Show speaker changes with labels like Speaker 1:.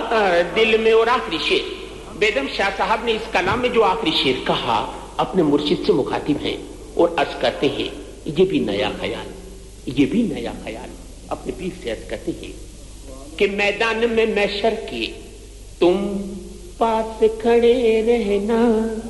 Speaker 1: दिल में। और आखिरी शेर बेदम शाह साहब ने इस कलाम में जो आखिरी शेर कहा अपने मुर्शिद से मुखातिब हैं और अर्ज करते हैं, ये भी नया ख्याल, ये भी नया ख्याल। अपने पीर से अर्ज करते हैं कि मैदान में मैशर के तुम पास खड़े रहना,